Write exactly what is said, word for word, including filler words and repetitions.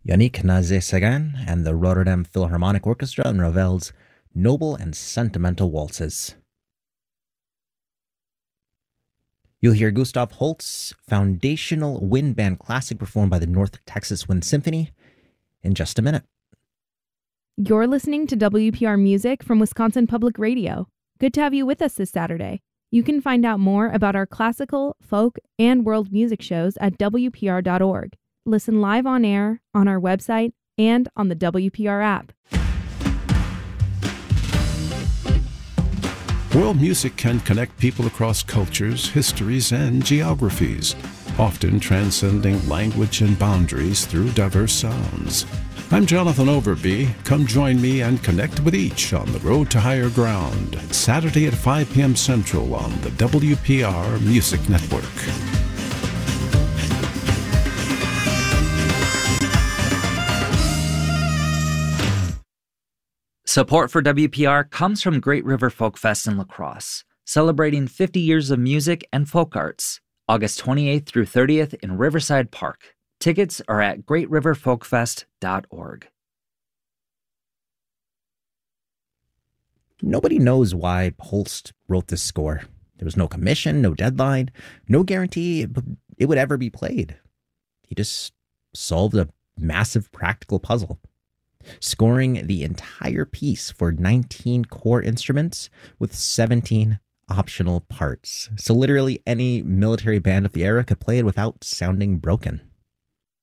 Yannick Nazé-Séguin and the Rotterdam Philharmonic Orchestra and Ravel's Noble and Sentimental Waltzes. You'll hear Gustav Holst's foundational wind band classic performed by the North Texas Wind Symphony in just a minute. You're listening to W P R Music from Wisconsin Public Radio. Good to have you with us this Saturday. You can find out more about our classical, folk, and world music shows at W P R dot org. Listen live on air, on our website, and on the W P R app. World music can connect people across cultures, histories, and geographies, often transcending language and boundaries through diverse sounds. I'm Jonathan Overby. Come join me and connect with each on the Road to Higher Ground, Saturday at five p.m. Central on the W P R Music Network. Support for W P R comes from Great River Folk Fest in La Crosse, celebrating fifty years of music and folk arts, August twenty-eighth through thirtieth in Riverside Park. Tickets are at great river folk fest dot org. Nobody knows why Holst wrote this score. There was no commission, no deadline, no guarantee it would ever be played. He just solved a massive practical puzzle, scoring the entire piece for nineteen core instruments with seventeen optional parts. So literally any military band of the era could play it without sounding broken.